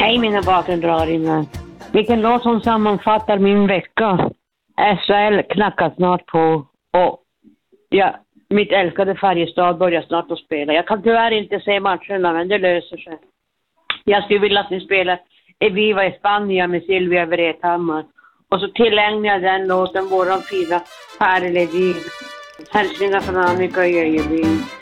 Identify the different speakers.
Speaker 1: Hej mina vakendraringar. Vilken låt som sammanfattar min vecka. SHL knackar snart på. Och ja, mitt älskade Färjestad börjar snart att spela. Jag kan tyvärr inte se matcherna, men det löser sig. Jag skulle vilja att ni spelar Eviva i Spanien med Silvia Vrethammar. Och så tillägnar jag den låten våran fina Pär Ledin. Hälsningar från Annika i Öjebyn.